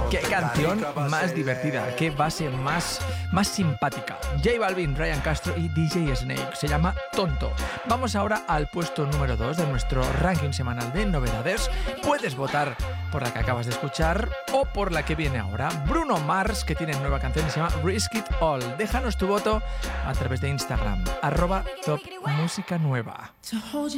Qué canción más divertida, qué base más simpática. J Balvin, Ryan Castro y DJ Snake. Se llama Tonto. Vamos ahora al puesto número 2 de nuestro ranking semanal de novedades. Puedes votar por la que acabas de escuchar o por la que viene ahora. Bruno Mars, que tiene nueva canción y se llama Risk It All. Déjanos tu voto a través de Instagram, @topmusicanueva.